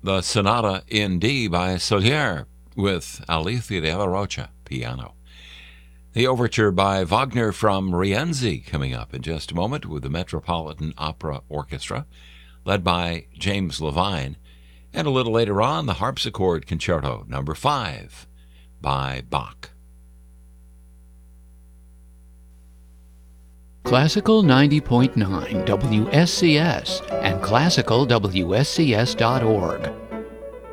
the Sonata in D by Solier with Alicia de la Rocha, piano. The overture by Wagner from Rienzi coming up in just a moment with the Metropolitan Opera Orchestra, led by James Levine. And a little later on, the Harpsichord Concerto No. 5 by Bach. Classical 90.9 WSCS and classicalwscs.org.